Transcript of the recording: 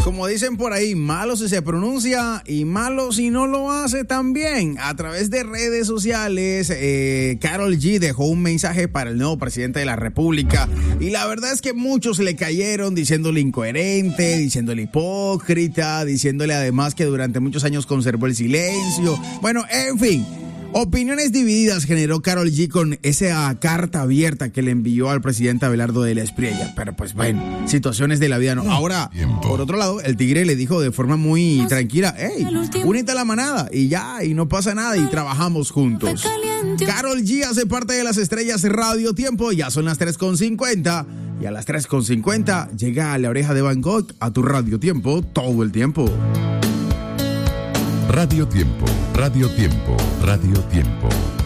Como dicen por ahí, malo si se pronuncia y malo si no lo hace también. A través de redes sociales, Karol G dejó un mensaje para el nuevo presidente de la República. Y la verdad es que muchos le cayeron diciéndole incoherente, diciéndole hipócrita, diciéndole además que durante muchos años conservó el silencio. Bueno, en fin. Opiniones divididas generó Karol G con esa carta abierta que le envió al presidente Abelardo de la Espriella. Pero pues bueno, situaciones de la vida no. Ahora, por otro lado, el Tigre le dijo de forma muy tranquila, hey, únete a la manada y ya, y no pasa nada y trabajamos juntos. Karol G hace parte de las estrellas Radio Tiempo, ya son las 3:50 y a las 3:50 llega a La Oreja de Van Gogh a tu Radio Tiempo todo el tiempo. Radio Tiempo, Radio Tiempo, Radio Tiempo.